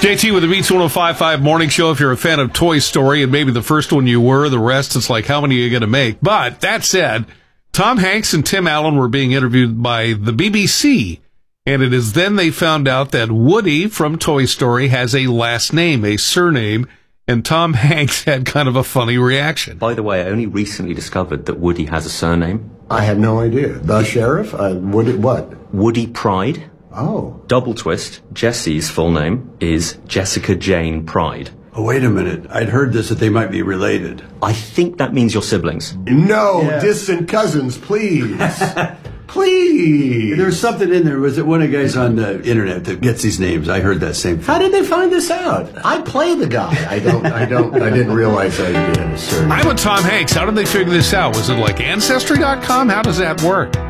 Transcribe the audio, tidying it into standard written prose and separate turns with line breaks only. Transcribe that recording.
JT with the Beats 105.5 Morning Show. If you're a fan of Toy Story, and maybe the first one you were, the rest, it's like, how many are you going to make? But that said, Tom Hanks and Tim Allen were being interviewed by the BBC, and it is then they found out that Woody from Toy Story has a last name, a surname, and Tom Hanks had kind of a funny reaction.
By the way, I only recently discovered that Woody has a surname.
I had no idea. The sheriff? Woody what?
Woody Pride.
Oh.
Double twist, Jessie's full name is Jessica Jane Pride.
Oh, wait a minute. I'd heard this, that they might be related.
I think that means you're siblings.
No, distant cousins, please. Please.
There's something in there. Was it one of the guys on the internet that gets these names? I heard that same thing.
How did they find this out? I play the guy. I didn't realize I had a surname.
I'm with Tom Hanks. How did they figure this out? Was it like Ancestry.com? How does that work?